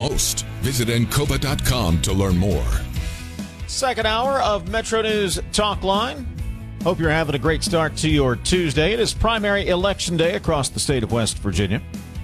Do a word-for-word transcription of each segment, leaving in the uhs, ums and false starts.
host. Visit Encoba dot com to learn more. Second hour of Metro News Talk Line. Hope you're having a great start to your Tuesday. It is primary election day across the state of West Virginia.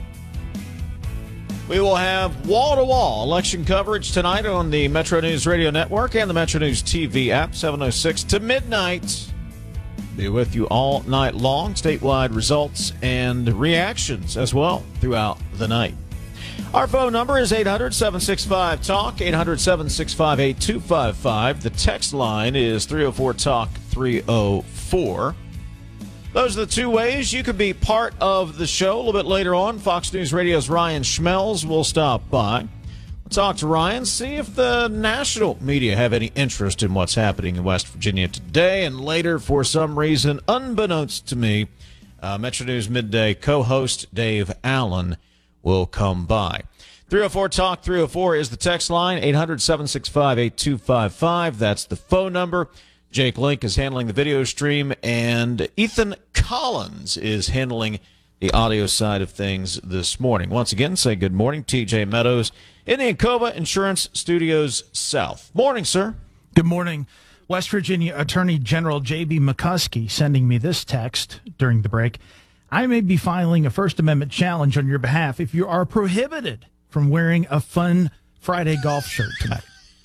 We will have wall-to-wall election coverage tonight on the Metro News Radio Network and the Metro News T V app, seven oh six to midnight. Be with you all night long. Statewide results and reactions as well throughout the night. Our phone number is eight hundred, seven six five, talk, eight hundred, seven six five, eight two five five. The text line is three oh four talk, three oh four. Those are the two ways you could be part of the show. A little bit later on, Fox News Radio's Ryan Schmelz will stop by. We'll talk to Ryan, see if the national media have any interest in what's happening in West Virginia today. And later, for some reason, unbeknownst to me, uh, Metro News Midday co-host Dave Allen will come by. three oh four talk, three oh four is the text line, eight hundred, seven six five, eight two five five. That's the phone number. Jake Link is handling the video stream, and Ethan Collins is handling the audio side of things this morning. Once again, say good morning, T J Meadows in the Encoba Insurance Studios South. Morning, sir. Good morning. West Virginia Attorney General J B McCuskey sending me this text during the break. I may be filing a First Amendment challenge on your behalf if you are prohibited from wearing a fun Friday golf shirt tonight.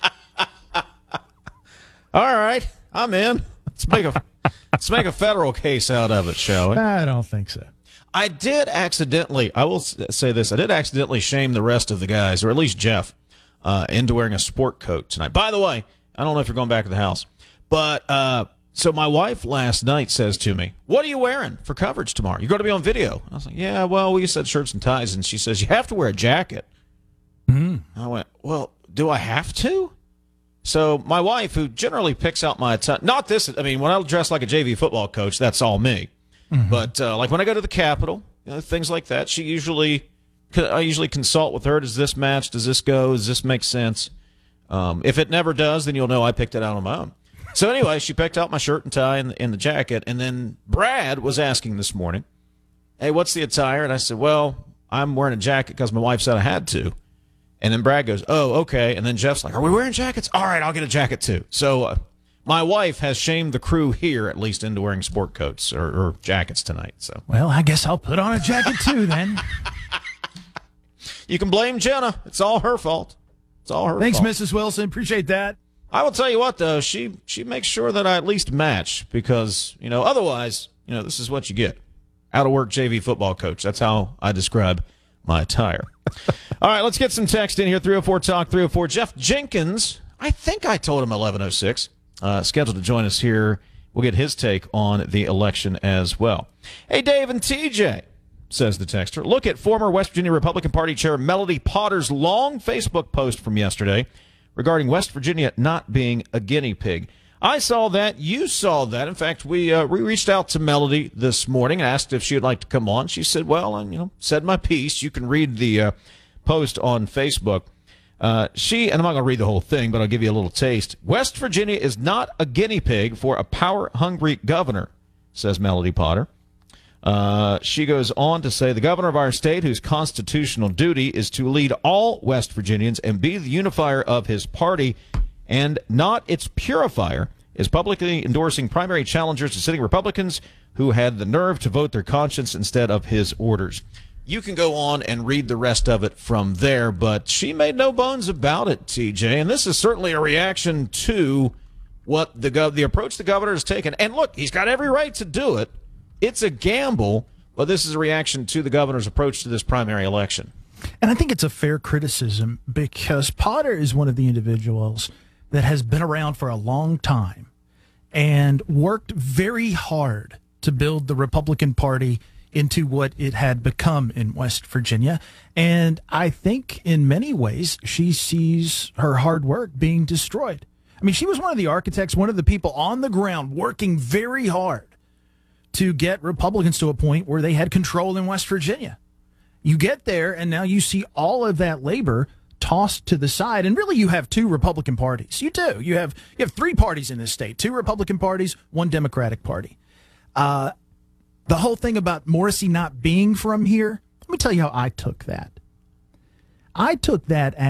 All right, I'm in. Let's make a let's make a federal case out of it, shall we? I don't think so. I did accidentally, I will say this, I did accidentally shame the rest of the guys, or at least Jeff, uh, into wearing a sport coat tonight. By the way, I don't know if you're going back to the house, but uh, so my wife last night says to me, what are you wearing for coverage tomorrow? You're going to be on video. I was like, yeah, well, we said shirts and ties, and she says, you have to wear a jacket. Mm-hmm. I went, well, do I have to? So my wife, who generally picks out my attire, not this, I mean, when I dress like a J V football coach, that's all me. Mm-hmm. But uh, like when I go to the Capitol, you know, things like that, she usually, I usually consult with her. Does this match? Does this go? Does this make sense? Um, if it never does, then you'll know I picked it out on my own. So anyway, she picked out my shirt and tie and the, and the jacket. And then Brad was asking this morning, hey, what's the attire? And I said, well, I'm wearing a jacket because my wife said I had to. And then Brad goes, oh, okay. And then Jeff's like, are we wearing jackets? All right, I'll get a jacket too. So uh, my wife has shamed the crew here, at least, into wearing sport coats or, or jackets tonight. So, well, I guess I'll put on a jacket too then. You can blame Jenna. It's all her fault. It's all her Thanks, fault. Missus Wilson. Appreciate that. I will tell you what, though, she she makes sure that I at least match because, you know, otherwise, you know, this is what you get. Out of work J V football coach. That's how I describe my attire. All right, let's get some text in here. three oh four talk, three oh four. Jeff Jenkins, I think I told him eleven oh six, uh, scheduled to join us here. We'll get his take on the election as well. Hey, Dave and T J, says the texter. Look at former West Virginia Republican Party Chair Melody Potter's long Facebook post from yesterday regarding West Virginia not being a guinea pig. I saw that. You saw that. In fact, we uh, we reached out to Melody this morning and asked if she would like to come on. She said, well, and you know, said my piece. You can read the uh, post on Facebook. Uh, she, and I'm not going to read the whole thing, but I'll give you a little taste. West Virginia is not a guinea pig for a power-hungry governor, says Melody Potter. Uh, she goes on to say, the governor of our state, whose constitutional duty is to lead all West Virginians and be the unifier of his party and not its purifier, is publicly endorsing primary challengers to sitting Republicans who had the nerve to vote their conscience instead of his orders. You can go on and read the rest of it from there, but she made no bones about it, T J. And this is certainly a reaction to what the gov- the approach the governor has taken. And look, he's got every right to do it. It's a gamble, but this is a reaction to the governor's approach to this primary election. And I think it's a fair criticism because Potter is one of the individuals that has been around for a long time and worked very hard to build the Republican Party into what it had become in West Virginia. And I think in many ways she sees her hard work being destroyed. I mean, she was one of the architects, one of the people on the ground working very hard to get Republicans to a point where they had control in West Virginia. You get there, and now you see all of that labor tossed to the side, and really you have two Republican parties. You do. You have you have three parties in this state, two Republican parties, one Democratic party. Uh, the whole thing about Morrissey not being from here, let me tell you how I took that. I took that as